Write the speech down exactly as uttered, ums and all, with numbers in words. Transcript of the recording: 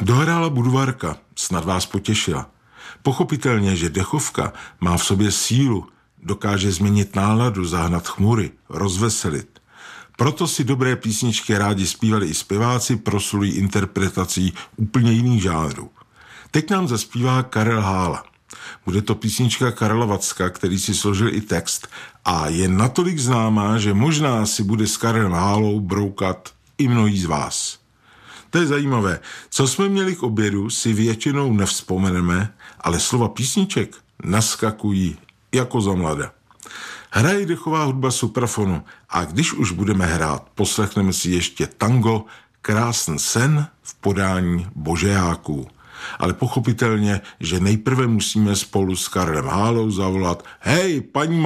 Dohrála Budvarka, snad vás potěšila. Pochopitelně, že dechovka má v sobě sílu, dokáže změnit náladu, zahnat chmury, rozveselit. Proto si dobré písničky rádi zpívali i zpěváci proslulí interpretací úplně jiných žánrů. Teď nám zaspívá Karel Hála. Bude to písnička Karla Vacka, který si složil i text a je natolik známá, že možná si bude s Karlem Hálou broukat i mnohý z vás. To je zajímavé. Co jsme měli k obědu, si většinou nevzpomeneme, ale slova písniček naskakují jako za mlada. Hraje dechová hudba suprafonu a když už budeme hrát, poslechneme si ještě tango Krásný sen v podání Božejáků. Ale pochopitelně, že nejprve musíme spolu s Karlem Hálou zavolat: hej, paní